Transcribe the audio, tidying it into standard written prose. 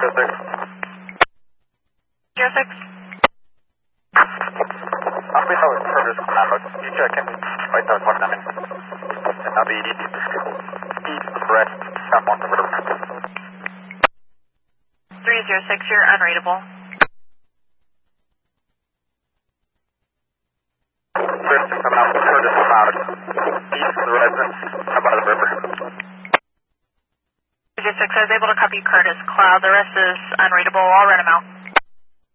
06. I'll be out with Curtis Commando. You check in right there with them. And I'll be east west south on the river. 306, you're unreadable. Curtis Commando, Curtis Commando. East of the residence, up by the river. 306, I was able to copy Curtis Cloud. The rest is unreadable. I'll run them out.